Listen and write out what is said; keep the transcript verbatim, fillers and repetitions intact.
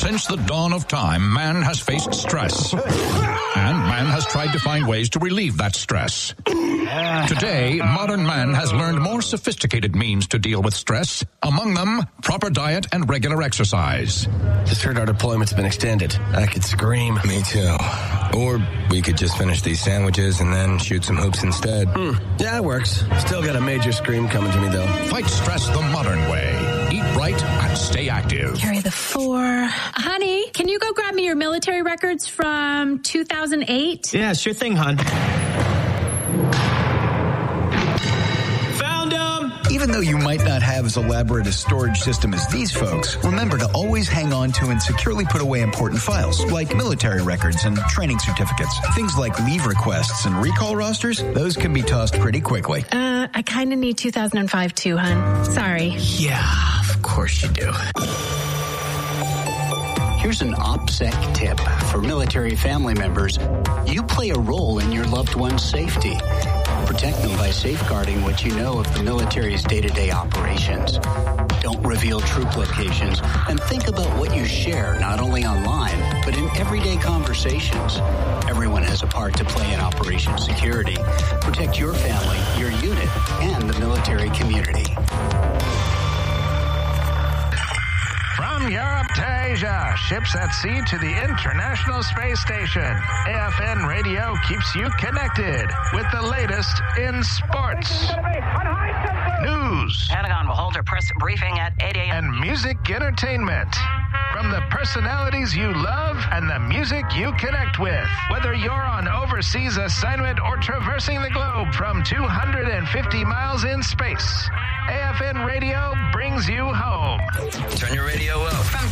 Since the dawn of time, man has faced stress. And man has tried to find ways to relieve that stress. Today, modern man has learned more sophisticated means to deal with stress. Among them, proper diet and regular exercise. Just heard our deployment's been extended. I could scream. Me too. Or we could just finish these sandwiches and then shoot some hoops instead. Mm, yeah, it works. Still got a major scream coming to me, though. Fight stress the modern way. Eat right and stay active. Carry the four. Honey, can you go grab me your military records from two thousand eight? Yeah, sure thing, hon. Found them! Even though you might not have as elaborate a storage system as these folks, remember to always hang on to and securely put away important files, like military records and training certificates. Things like leave requests and recall rosters, those can be tossed pretty quickly. Uh, I kind of need two thousand five too, hun. Sorry. Yeah, of course you do. Here's an OPSEC tip for military family members. You play a role in your loved one's safety. Protect them by safeguarding what you know of the military's day-to-day operations. Don't reveal troop locations, and think about what you share not only online, but in everyday conversations. Everyone has a part to play in Operation Security. Protect your family, your unit, and the military community. From Europe to Asia, ships at sea to the International Space Station. A F N Radio keeps you connected with the latest in sports, news, Pentagon will hold a press briefing at eight a.m. and music entertainment. From the personalities you love and the music you connect with. Whether you're on overseas assignment or traversing the globe from two hundred fifty miles in space, A F N Radio brings you home. Turn your radio up.